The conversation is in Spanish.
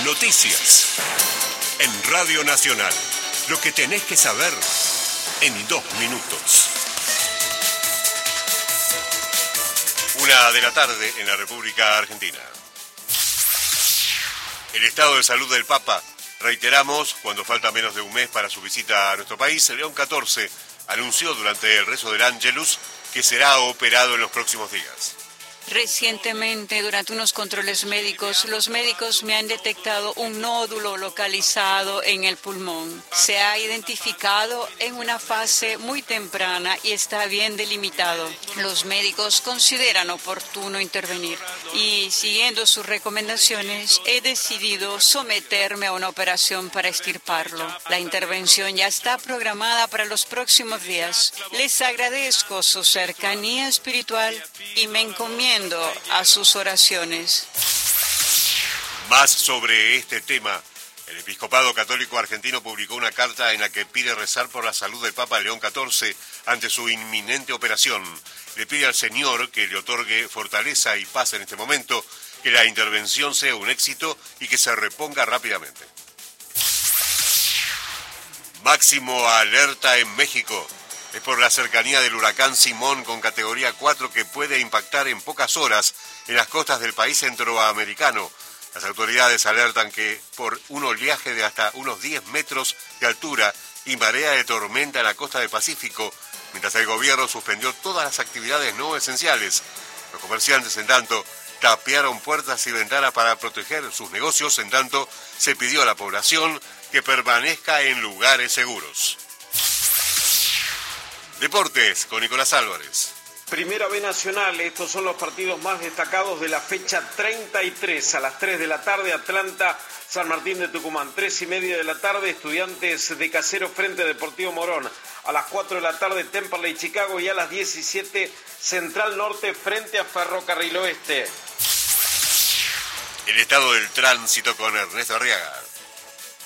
Noticias. En Radio Nacional. Lo que tenés que saber en 2 minutos. 1:00 p.m. en la República Argentina. El estado de salud del Papa, reiteramos, cuando falta menos de un mes para su visita a nuestro país, León XIV anunció durante el rezo del Ángelus que será operado en los próximos días. Recientemente, durante unos controles médicos, los médicos me han detectado un nódulo localizado en el pulmón. Se ha identificado en una fase muy temprana y está bien delimitado. Los médicos consideran oportuno intervenir y, siguiendo sus recomendaciones, he decidido someterme a una operación para extirparlo. La intervención ya está programada para los próximos días. Les agradezco su cercanía espiritual y me encomiendo a sus oraciones. Más sobre este tema. El Episcopado Católico Argentino publicó una carta en la que pide rezar por la salud del Papa León XIV ante su inminente operación. Le pide al Señor que le otorgue fortaleza y paz en este momento, que la intervención sea un éxito y que se reponga rápidamente. Máximo alerta en México. Es por la cercanía del huracán Simón con categoría 4 que puede impactar en pocas horas en las costas del país centroamericano. Las autoridades alertan que por un oleaje de hasta unos 10 metros de altura y marea de tormenta en la costa del Pacífico, mientras el gobierno suspendió todas las actividades no esenciales. Los comerciantes, en tanto, tapiaron puertas y ventanas para proteger sus negocios, en tanto se pidió a la población que permanezca en lugares seguros. Deportes con Nicolás Álvarez. Primera B Nacional, estos son los partidos más destacados de la fecha 33. A las 3 de la tarde, Atlanta, San Martín de Tucumán. 3:30 de la tarde, Estudiantes de Caseros frente a Deportivo Morón. A las 4 de la tarde, Temperley, Chicago. Y a las 17, Central Norte frente a Ferrocarril Oeste. El estado del tránsito con Ernesto Arriaga.